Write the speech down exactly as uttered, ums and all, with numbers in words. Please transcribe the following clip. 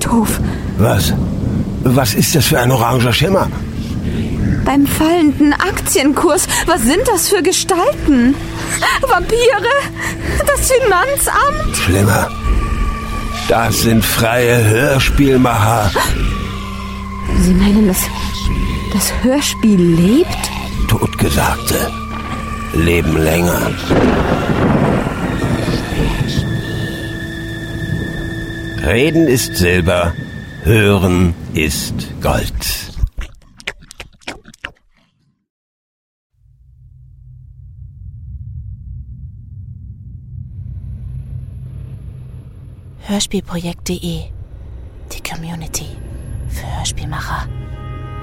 Friedhof. Was? Was ist das für ein oranger Schimmer? Beim fallenden Aktienkurs, was sind das für Gestalten? Vampire? Das Finanzamt? Schlimmer. Das sind freie Hörspielmacher. Sie meinen, dass das Hörspiel lebt? Totgesagte leben länger. Reden ist Silber, Hören ist Gold. Hörspielprojekt punkt de. Die Community für Hörspielmacher.